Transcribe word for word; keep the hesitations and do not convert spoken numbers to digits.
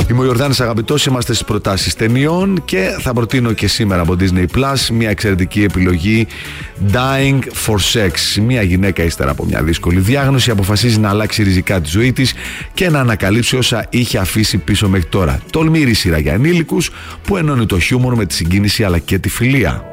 Είμαι ο Ιορδάνης Αγαπητός, είμαστε στις προτάσεις ταινιών και θα προτείνω και σήμερα από Disney Plus μια εξαιρετική επιλογή, Dying for Sex. Μια γυναίκα ύστερα από μια δύσκολη διάγνωση αποφασίζει να αλλάξει ριζικά τη ζωή της και να ανακαλύψει όσα είχε αφήσει πίσω μέχρι τώρα. Τολμηρή σειρά για ενήλικους που ενώνει το χιούμορ με τη συγκίνηση αλλά και τη φιλία.